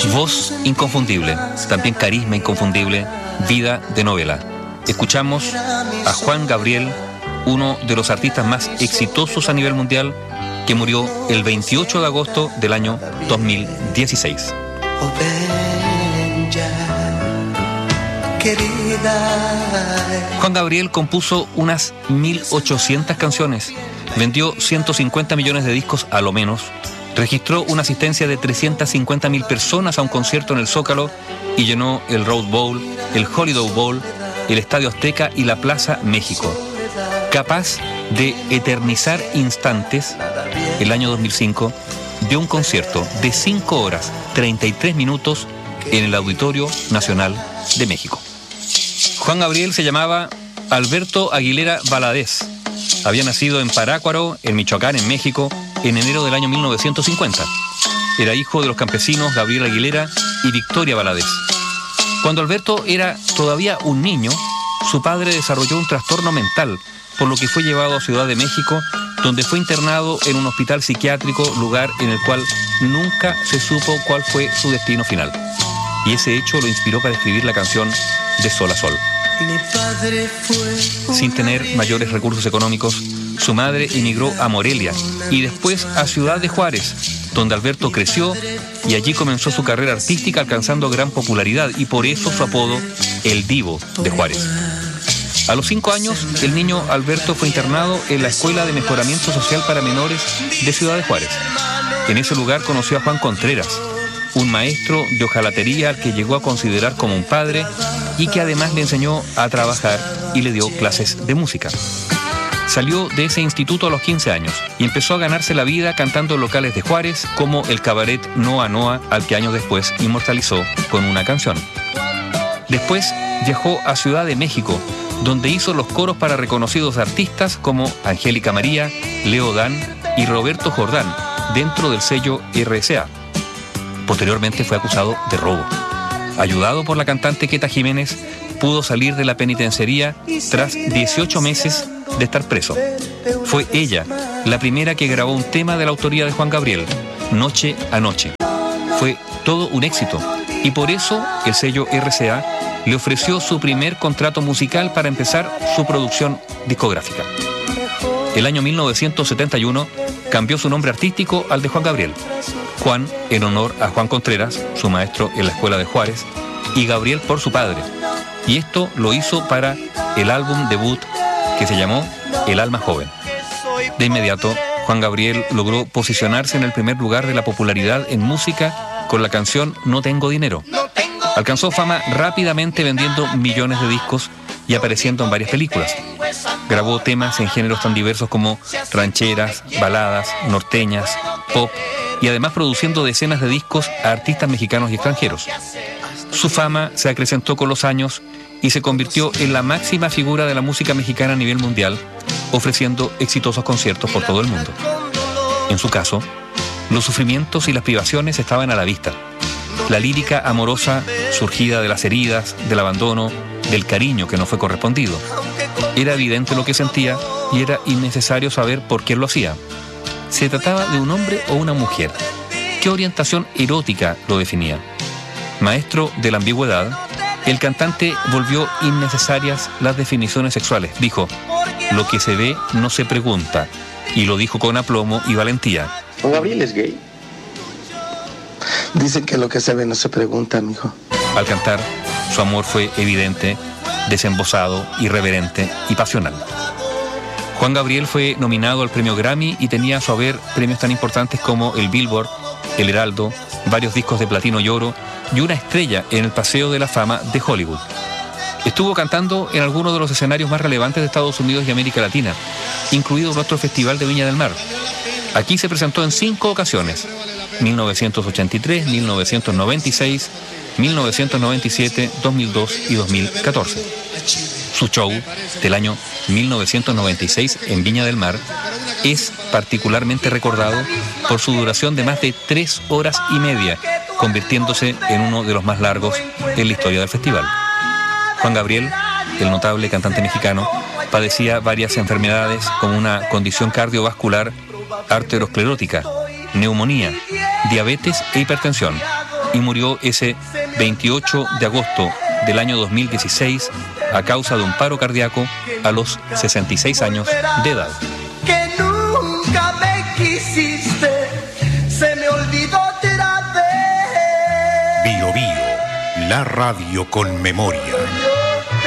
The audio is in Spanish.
Voz inconfundible, también carisma inconfundible, vida de novela. Escuchamos a Juan Gabriel, uno de los artistas más exitosos a nivel mundial, que murió el 28 de agosto del año 2016. Juan Gabriel compuso unas 1.800 canciones, vendió 150 millones de discos a lo menos, registró una asistencia de 350.000 personas a un concierto en el Zócalo y llenó el Rose Bowl, el Holiday Bowl, el Estadio Azteca y la Plaza México. Capaz de eternizar instantes, el año 2005 dio un concierto de 5 horas 33 minutos en el Auditorio Nacional de México. Juan Gabriel se llamaba Alberto Aguilera Valadez. Había nacido en Parácuaro, en Michoacán, en México, en enero del año 1950. Era hijo de los campesinos Gabriel Aguilera y Victoria Valadez. Cuando Alberto era todavía un niño, su padre desarrolló un trastorno mental, por lo que fue llevado a Ciudad de México, donde fue internado en un hospital psiquiátrico, lugar en el cual nunca se supo cuál fue su destino final. Y ese hecho lo inspiró para escribir la canción De Sol a Sol. Sin tener mayores recursos económicos, su madre emigró a Morelia y después a Ciudad de Juárez, donde Alberto creció y allí comenzó su carrera artística, alcanzando gran popularidad, y por eso su apodo, El Divo de Juárez. A los 5 años, el niño Alberto fue internado en la Escuela de Mejoramiento Social para Menores de Ciudad de Juárez. En ese lugar conoció a Juan Contreras, un maestro de hojalatería al que llegó a considerar como un padre y que además le enseñó a trabajar y le dio clases de música. Salió de ese instituto a los 15 años y empezó a ganarse la vida cantando en locales de Juárez, como el cabaret Noa Noa, al que años después inmortalizó con una canción. Después viajó a Ciudad de México, donde hizo los coros para reconocidos artistas como Angélica María, Leo Dan y Roberto Jordán, dentro del sello RCA. Posteriormente fue acusado de robo. Ayudado por la cantante Queta Jiménez, pudo salir de la penitenciaría tras 18 meses de estar preso. Fue ella la primera que grabó un tema de la autoría de Juan Gabriel, Noche a Noche. Fue todo un éxito y por eso el sello RCA le ofreció su primer contrato musical para empezar su producción discográfica. El año 1971 cambió su nombre artístico al de Juan Gabriel. Juan en honor a Juan Contreras, su maestro en la escuela de Juárez, y Gabriel por su padre. Y esto lo hizo para el álbum debut que se llamó El Alma Joven. De inmediato, Juan Gabriel logró posicionarse en el primer lugar de la popularidad en música con la canción No Tengo Dinero. Alcanzó fama rápidamente vendiendo millones de discos y apareciendo en varias películas. Grabó temas en géneros tan diversos como rancheras, baladas, norteñas, pop, y además produciendo decenas de discos a artistas mexicanos y extranjeros. Su fama se acrecentó con los años y se convirtió en la máxima figura de la música mexicana a nivel mundial, ofreciendo exitosos conciertos por todo el mundo. En su caso, los sufrimientos y las privaciones estaban a la vista. La lírica amorosa surgida de las heridas, del abandono, del cariño que no fue correspondido. Era evidente lo que sentía y era innecesario saber por qué lo hacía. ¿Se trataba de un hombre o una mujer? ¿Qué orientación erótica lo definía? Maestro de la ambigüedad, el cantante volvió innecesarias las definiciones sexuales. Dijo, lo que se ve no se pregunta, y lo dijo con aplomo y valentía. ¿Juan Gabriel es gay? Dicen que lo que se ve no se pregunta, mijo. Al cantar, su amor fue evidente, desembosado, irreverente y pasional. Juan Gabriel fue nominado al premio Grammy y tenía a su haber premios tan importantes como el Billboard, el Heraldo, varios discos de platino y oro y una estrella en el Paseo de la Fama de Hollywood. Estuvo cantando en algunos de los escenarios más relevantes de Estados Unidos y América Latina, incluido nuestro Festival de Viña del Mar. Aquí se presentó en 5 ocasiones: 1983, 1996, 1997, 2002 y 2014. Su show del año 1996 en Viña del Mar es particularmente recordado por su duración de más de 3 horas y media, convirtiéndose en uno de los más largos en la historia del festival. Juan Gabriel, el notable cantante mexicano, padecía varias enfermedades como una condición cardiovascular, arteriosclerótica, neumonía, diabetes e hipertensión. y murió ese 28 de agosto del año 2016 a causa de un paro cardíaco a los 66 años de edad. Que nunca me quisiste, se me olvidó otra vez. Bio Bio, la radio con memoria.